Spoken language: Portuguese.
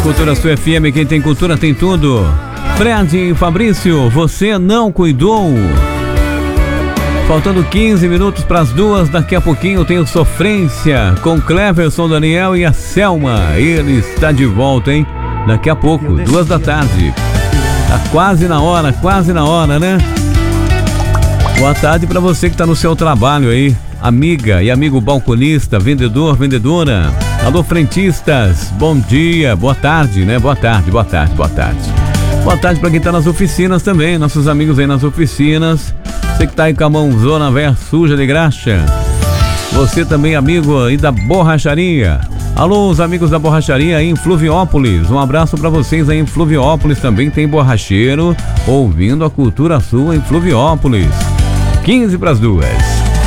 Cultura Sul FM, quem tem cultura tem tudo. Fred e Fabrício, você não cuidou. Faltando 15 minutos para as 2, daqui a pouquinho tem o Sofrência com Cleverson, Daniel e a Selma. Ele está de volta, hein? Daqui a pouco, 2 da tarde. Tá quase na hora, né? Boa tarde para você que está no seu trabalho aí, amiga e amigo balconista, vendedor, vendedora. Alô, frentistas, bom dia, boa tarde, né? Boa tarde. Boa tarde para quem tá nas oficinas também, nossos amigos aí nas oficinas. Você que tá aí com a mãozona velha suja de graxa. Você também, amigo aí da borracharia. Alô, os amigos da borracharia aí em Fluviópolis. Um abraço para vocês aí em Fluviópolis. Também tem borracheiro ouvindo a Cultura Sul em Fluviópolis. 15 para as 2.